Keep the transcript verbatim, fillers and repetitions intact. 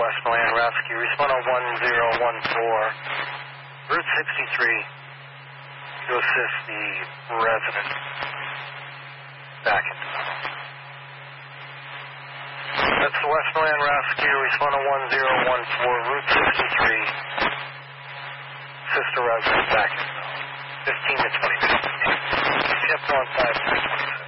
Westmoreland Rescue. Respond on one zero one four, Route sixty-three, to assist the resident back into the home. That's the Westmoreland Rescue. Respond on one zero one four, Route sixty-three, assist the resident back into the home. fifteen to twenty minutes. Shift one five six.